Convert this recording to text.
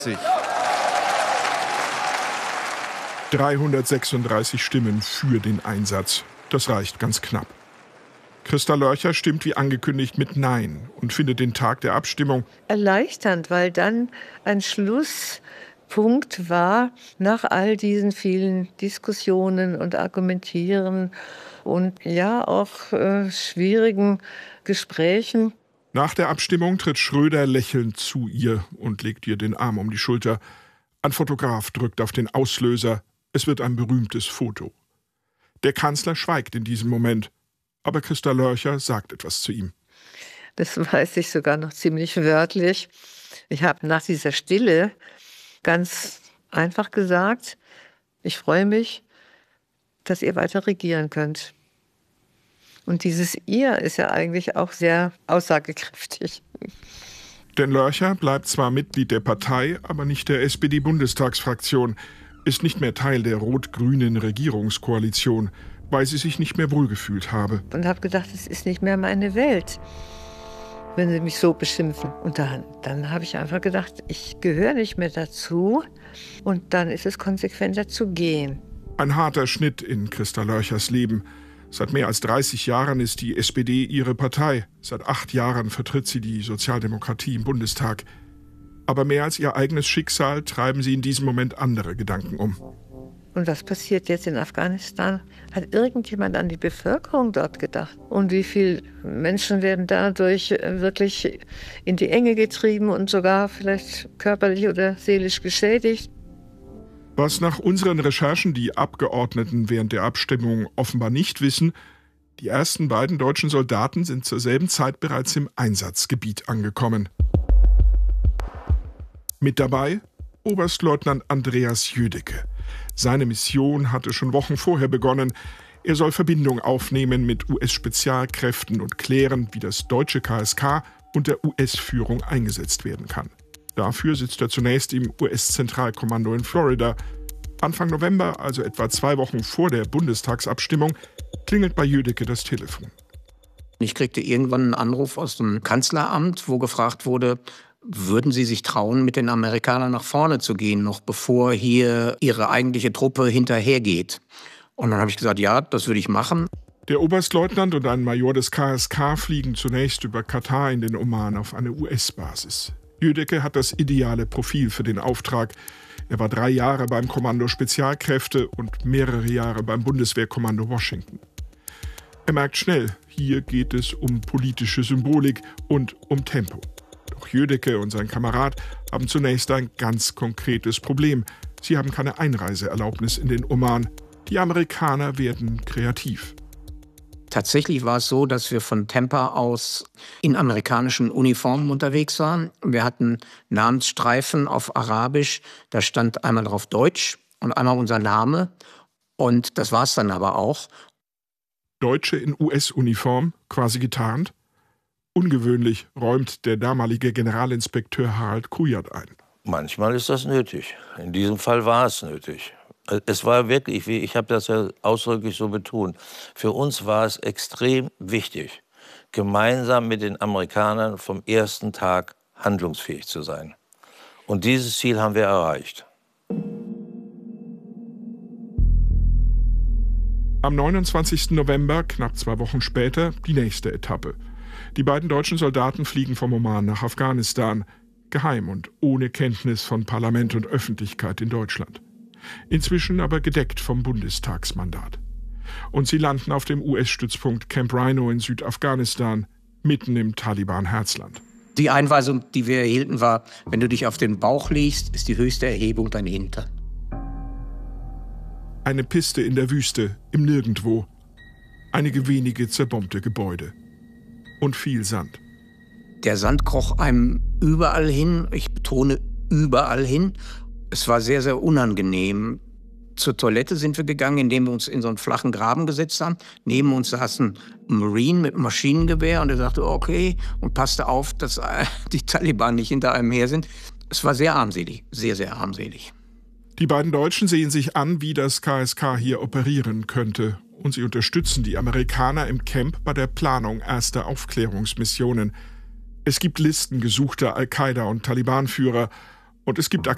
336 Stimmen für den Einsatz. Das reicht ganz knapp. Christa Lörcher stimmt wie angekündigt mit Nein und findet den Tag der Abstimmung erleichternd, weil dann ein Schlusspunkt war nach all diesen vielen Diskussionen und Argumentieren und ja auch schwierigen Gesprächen. Nach der Abstimmung tritt Schröder lächelnd zu ihr und legt ihr den Arm um die Schulter. Ein Fotograf drückt auf den Auslöser. Es wird ein berühmtes Foto. Der Kanzler schweigt in diesem Moment, aber Christa Lörcher sagt etwas zu ihm. Das weiß ich sogar noch ziemlich wörtlich. Ich habe nach dieser Stille ganz einfach gesagt, ich freue mich, dass ihr weiter regieren könnt. Und dieses Ihr ist ja eigentlich auch sehr aussagekräftig. Denn Lörcher bleibt zwar Mitglied der Partei, aber nicht der SPD-Bundestagsfraktion, ist nicht mehr Teil der rot-grünen Regierungskoalition, weil sie sich nicht mehr wohlgefühlt habe. Und habe gedacht, es ist nicht mehr meine Welt, wenn sie mich so beschimpfen. Und dann habe ich einfach gedacht, ich gehöre nicht mehr dazu. Und dann ist es konsequenter zu gehen. Ein harter Schnitt in Christa Lörchers Leben. Seit mehr als 30 Jahren ist die SPD ihre Partei. Seit 8 Jahren vertritt sie die Sozialdemokratie im Bundestag. Aber mehr als ihr eigenes Schicksal treiben sie in diesem Moment andere Gedanken um. Und was passiert jetzt in Afghanistan? Hat irgendjemand an die Bevölkerung dort gedacht? Und wie viele Menschen werden dadurch wirklich in die Enge getrieben und sogar vielleicht körperlich oder seelisch geschädigt? Was nach unseren Recherchen die Abgeordneten während der Abstimmung offenbar nicht wissen, die ersten beiden deutschen Soldaten sind zur selben Zeit bereits im Einsatzgebiet angekommen. Mit dabei Oberstleutnant Andreas Jödecke. Seine Mission hatte schon Wochen vorher begonnen. Er soll Verbindung aufnehmen mit US-Spezialkräften und klären, wie das deutsche KSK unter US-Führung eingesetzt werden kann. Dafür sitzt er zunächst im US-Zentralkommando in Florida. Anfang November, also etwa 2 Wochen vor der Bundestagsabstimmung, klingelt bei Jödecke das Telefon. Ich kriegte irgendwann einen Anruf aus dem Kanzleramt, wo gefragt wurde, würden Sie sich trauen, mit den Amerikanern nach vorne zu gehen, noch bevor hier Ihre eigentliche Truppe hinterhergeht? Und dann habe ich gesagt, ja, das würde ich machen. Der Oberstleutnant und ein Major des KSK fliegen zunächst über Katar in den Oman auf eine US-Basis. Jödecke hat das ideale Profil für den Auftrag. Er war 3 Jahre beim Kommando Spezialkräfte und mehrere Jahre beim Bundeswehrkommando Washington. Er merkt schnell, hier geht es um politische Symbolik und um Tempo. Doch Jödecke und sein Kamerad haben zunächst ein ganz konkretes Problem. Sie haben keine Einreiseerlaubnis in den Oman. Die Amerikaner werden kreativ. Tatsächlich war es so, dass wir von Tampa aus in amerikanischen Uniformen unterwegs waren. Wir hatten Namensstreifen auf Arabisch. Da stand einmal drauf Deutsch und einmal unser Name. Und das war es dann aber auch. Deutsche in US-Uniform, quasi getarnt? Ungewöhnlich, räumt der damalige Generalinspekteur Harald Kujat ein. Manchmal ist das nötig. In diesem Fall war es nötig. Es war wirklich, ich habe das ja ausdrücklich so betont, für uns war es extrem wichtig, gemeinsam mit den Amerikanern vom ersten Tag handlungsfähig zu sein. Und dieses Ziel haben wir erreicht. Am 29. November, knapp 2 Wochen später, die nächste Etappe. Die beiden deutschen Soldaten fliegen vom Oman nach Afghanistan, geheim und ohne Kenntnis von Parlament und Öffentlichkeit in Deutschland. Inzwischen aber gedeckt vom Bundestagsmandat. Und sie landen auf dem US-Stützpunkt Camp Rhino in Südafghanistan, mitten im Taliban-Herzland. Die Einweisung, die wir erhielten, war, wenn du dich auf den Bauch legst, ist die höchste Erhebung dein Hintern. Eine Piste in der Wüste, im Nirgendwo. Einige wenige zerbombte Gebäude. Und viel Sand. Der Sand kroch einem überall hin, ich betone überall hin. Es war sehr, sehr unangenehm. Zur Toilette sind wir gegangen, indem wir uns in so einen flachen Graben gesetzt haben. Neben uns saß ein Marine mit einem Maschinengewehr und er sagte, okay, und passte auf, dass die Taliban nicht hinter einem her sind. Es war sehr armselig, sehr, sehr armselig. Die beiden Deutschen sehen sich an, wie das KSK hier operieren könnte. Und sie unterstützen die Amerikaner im Camp bei der Planung erster Aufklärungsmissionen. Es gibt Listen gesuchter Al-Qaida- und Taliban-Führer. Und es gibt